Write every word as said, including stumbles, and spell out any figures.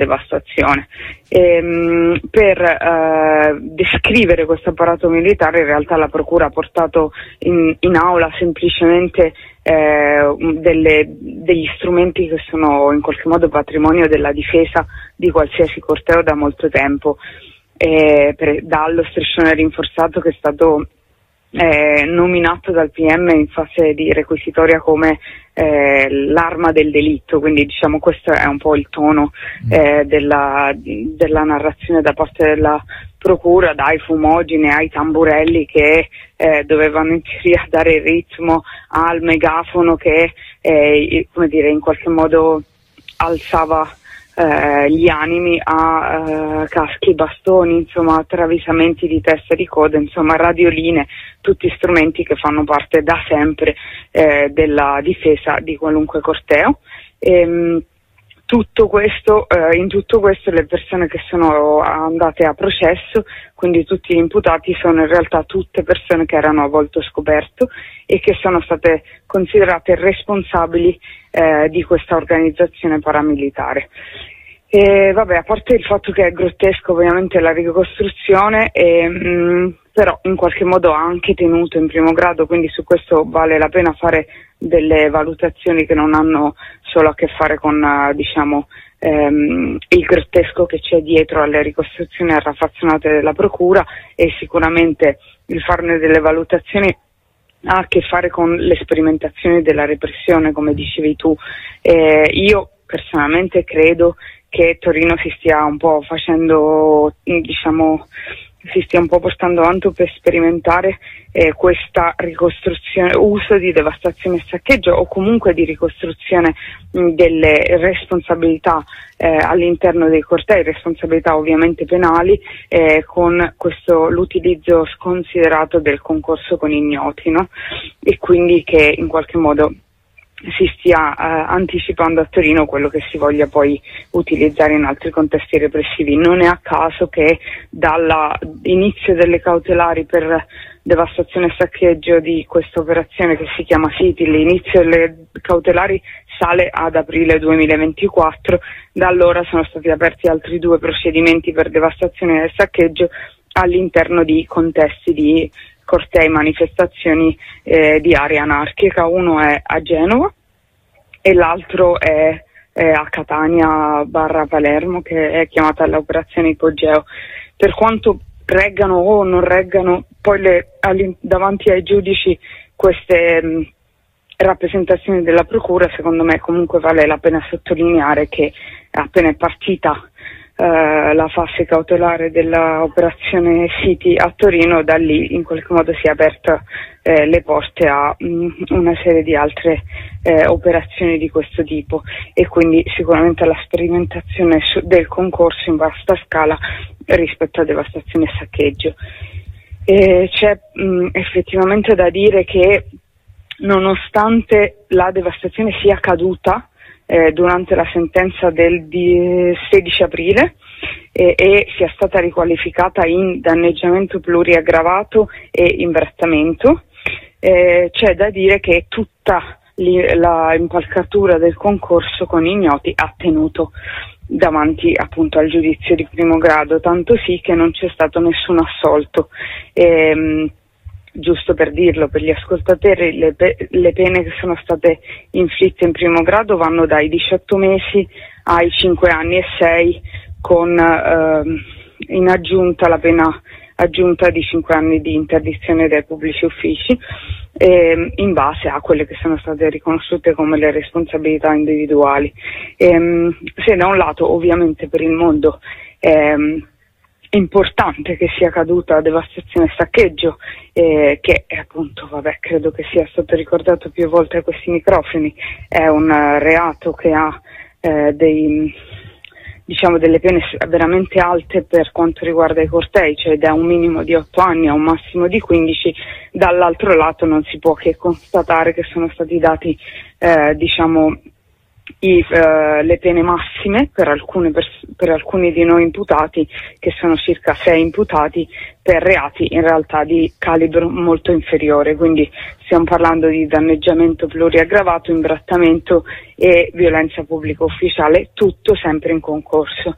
devastazione. E, per eh, descrivere questo apparato militare, in realtà la Procura ha portato in, in aula semplicemente eh, delle, degli strumenti che sono in qualche modo patrimonio della difesa di qualsiasi corteo da molto tempo, eh, per, dallo striscione rinforzato che è stato Eh, nominato dal P M in fase di requisitoria come eh, l'arma del delitto, quindi diciamo questo è un po' il tono eh, della, della narrazione da parte della Procura, dai fumogene ai tamburelli che eh, dovevano in teoria dare il ritmo al megafono che eh, come dire, in qualche modo alzava Eh, gli animi a eh, caschi, bastoni, insomma travisamenti di testa e di coda, insomma radioline, tutti strumenti che fanno parte da sempre eh, della difesa di qualunque corteo. E, tutto questo, eh, in tutto questo le persone che sono andate a processo, quindi tutti gli imputati, sono in realtà tutte persone che erano a volto scoperto e che sono state considerate responsabili eh, di questa organizzazione paramilitare. E vabbè, a parte il fatto che è grottesco ovviamente la ricostruzione, e, mh, però in qualche modo ha anche tenuto in primo grado, quindi su questo vale la pena fare delle valutazioni che non hanno solo a che fare con uh, diciamo ehm, il grottesco che c'è dietro alle ricostruzioni raffazzonate della Procura, e sicuramente il farne delle valutazioni ha a che fare con le sperimentazioni della repressione, come dicevi tu. Eh, io personalmente credo che Torino si stia un po' facendo, diciamo, si stia un po' portando avanti per sperimentare eh, questa ricostruzione, uso di devastazione e saccheggio, o comunque di ricostruzione mh, delle responsabilità eh, all'interno dei cortei, responsabilità ovviamente penali, eh, con questo l'utilizzo sconsiderato del concorso con ignoti, no? E quindi che in qualche modo si stia eh, anticipando a Torino quello che si voglia poi utilizzare in altri contesti repressivi. Non è a caso che dall'inizio delle cautelari per devastazione e saccheggio di questa operazione che si chiama City, l'inizio delle cautelari sale ad aprile duemilaventiquattro, da allora sono stati aperti altri due procedimenti per devastazione e saccheggio all'interno di contesti di cortei, manifestazioni eh, di area anarchica. Uno è a Genova e l'altro è, è a Catania barra Palermo, che è chiamata l'operazione Ipogeo. Per quanto reggano o non reggano poi le, davanti ai giudici queste mh, rappresentazioni della Procura, secondo me comunque vale la pena sottolineare che appena è partita Uh, la fase cautelare dell'operazione City a Torino, da lì in qualche modo si è aperta eh, le porte a mh, una serie di altre eh, operazioni di questo tipo, e quindi sicuramente la sperimentazione su- del concorso in vasta scala rispetto a devastazione e saccheggio. E c'è mh, effettivamente da dire che nonostante la devastazione sia caduta Eh, durante la sentenza del di sedici aprile eh, e sia stata riqualificata in danneggiamento pluriaggravato e imbrattamento, eh, c'è da dire che tutta li, la impalcatura del concorso con ignoti ha tenuto davanti appunto al giudizio di primo grado, tanto sì che non c'è stato nessun assolto. Ehm, Giusto per dirlo per gli ascoltatori, le, pe- le pene che sono state inflitte in primo grado vanno dai diciotto mesi ai cinque anni e sei, con eh, in aggiunta la pena aggiunta di cinque anni di interdizione dai pubblici uffici, eh, in base a quelle che sono state riconosciute come le responsabilità individuali. E, se da un lato ovviamente per il mondo eh, importante che sia caduta devastazione e saccheggio, eh, che appunto, vabbè, credo che sia stato ricordato più volte a questi microfoni, è un uh, reato che ha eh, dei, diciamo, delle pene veramente alte per quanto riguarda i cortei, cioè da un minimo di otto anni a un massimo di quindici. Dall'altro lato non si può che constatare che sono stati dati eh, diciamo I, uh, le pene massime per, alcune pers- per alcuni di noi imputati, che sono circa sei imputati, per reati in realtà di calibro molto inferiore, quindi stiamo parlando di danneggiamento pluriaggravato, imbrattamento e violenza pubblica ufficiale, tutto sempre in concorso.